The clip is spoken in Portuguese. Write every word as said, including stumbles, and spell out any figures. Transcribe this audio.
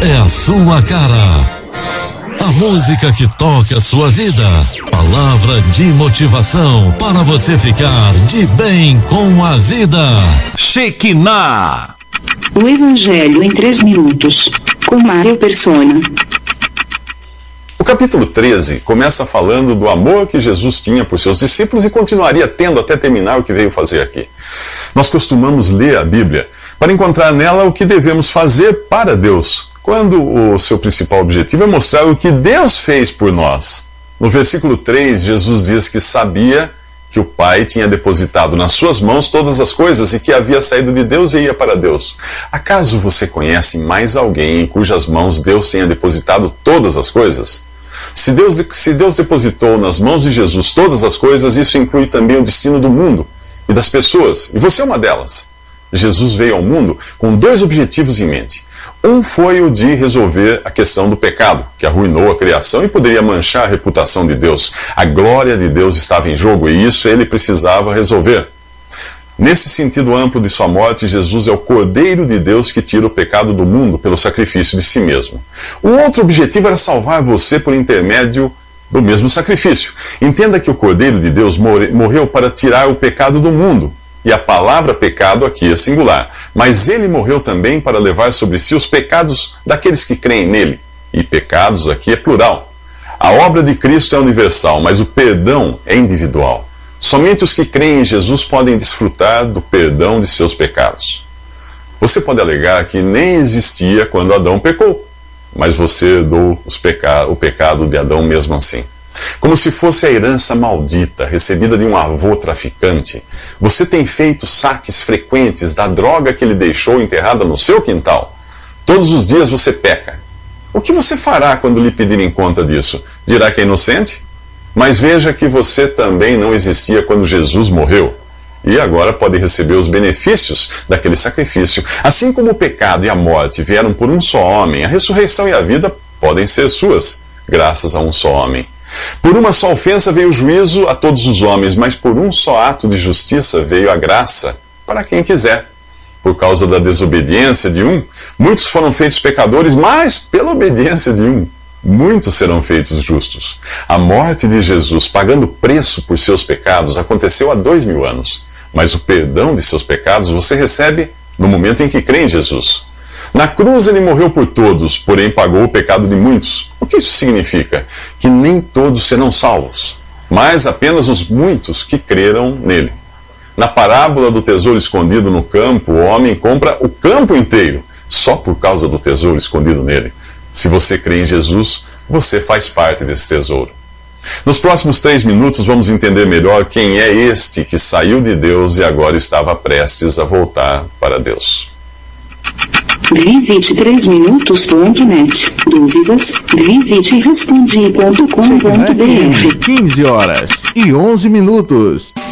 é a sua cara. A música que toca a sua vida. Palavra de motivação para você ficar de bem com a vida. Shekinah. O Evangelho em três minutos, com Mário Persona. O capítulo treze começa falando do amor que Jesus tinha por seus discípulos e continuaria tendo até terminar o que veio fazer aqui. Nós costumamos ler a Bíblia para encontrar nela o que devemos fazer para Deus, quando o seu principal objetivo é mostrar o que Deus fez por nós. No versículo três, Jesus diz que sabia que o Pai tinha depositado nas suas mãos todas as coisas e que havia saído de Deus e ia para Deus. Acaso você conhece mais alguém em cujas mãos Deus tenha depositado todas as coisas? Se Deus, se Deus depositou nas mãos de Jesus todas as coisas, isso inclui também o destino do mundo e das pessoas, e você é uma delas. Jesus veio ao mundo com dois objetivos em mente. Um foi o de resolver a questão do pecado, que arruinou a criação e poderia manchar a reputação de Deus. A glória de Deus estava em jogo e isso ele precisava resolver. Nesse sentido amplo de sua morte, Jesus é o Cordeiro de Deus que tira o pecado do mundo pelo sacrifício de si mesmo. O outro objetivo era salvar você por intermédio do mesmo sacrifício. Entenda que o Cordeiro de Deus morreu para tirar o pecado do mundo. E a palavra pecado aqui é singular. Mas ele morreu também para levar sobre si os pecados daqueles que creem nele. E pecados aqui é plural. A obra de Cristo é universal, mas o perdão é individual. Somente os que creem em Jesus podem desfrutar do perdão de seus pecados. Você pode alegar que nem existia quando Adão pecou, mas você herdou os peca- o pecado de Adão mesmo assim. Como se fosse a herança maldita, recebida de um avô traficante. Você tem feito saques frequentes da droga que ele deixou enterrada no seu quintal. Todos os dias você peca. O que você fará quando lhe pedirem conta disso? Dirá que é inocente? Mas veja que você também não existia quando Jesus morreu. E agora pode receber os benefícios daquele sacrifício. Assim como o pecado e a morte vieram por um só homem, a ressurreição e a vida podem ser suas, graças a um só homem. Por uma só ofensa veio o juízo a todos os homens, mas por um só ato de justiça veio a graça para quem quiser. Por causa da desobediência de um, muitos foram feitos pecadores, mas pela obediência de um, muitos serão feitos justos. A morte de Jesus, pagando preço por seus pecados, aconteceu há dois mil anos. Mas o perdão de seus pecados você recebe no momento em que crê em Jesus. Na cruz ele morreu por todos, porém pagou o pecado de muitos. O que isso significa? Que nem todos serão salvos, mas apenas os muitos que creram nele. Na parábola do tesouro escondido no campo, o homem compra o campo inteiro, só por causa do tesouro escondido nele. Se você crê em Jesus, você faz parte desse tesouro. Nos próximos três minutos vamos entender melhor quem é este que saiu de Deus e agora estava prestes a voltar para Deus. Visite três minutos ponto net. Dúvidas? Visite respondi ponto com ponto br. quinze horas e onze minutos.